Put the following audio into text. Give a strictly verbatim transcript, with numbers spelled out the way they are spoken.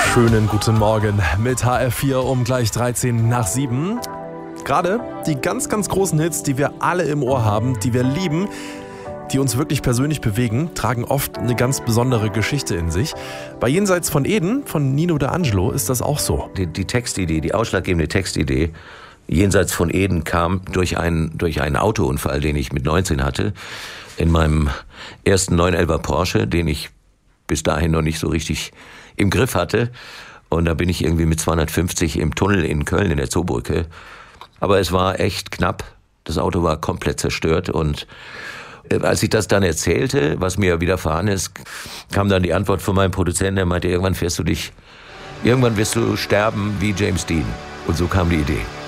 Schönen guten Morgen mit H R vier um gleich dreizehn nach sieben. Gerade die ganz, ganz großen Hits, die wir alle im Ohr haben, die wir lieben, die uns wirklich persönlich bewegen, tragen oft eine ganz besondere Geschichte in sich. Bei Jenseits von Eden von Nino D'Angelo ist das auch so. Die, die Textidee, die ausschlaggebende Textidee, Jenseits von Eden, kam durch einen, durch einen Autounfall, den ich mit neunzehn hatte, in meinem ersten neun elfer Porsche, den ich bis dahin noch nicht so richtig im Griff hatte. Und da bin ich irgendwie mit zweihundertfünfzig im Tunnel in Köln in der Zoobrücke. Aber es war echt knapp. Das Auto war komplett zerstört. Und als ich das dann erzählte, was mir widerfahren ist, kam dann die Antwort von meinem Produzenten, der meinte, irgendwann fährst du dich, irgendwann wirst du sterben wie James Dean. Und so kam die Idee.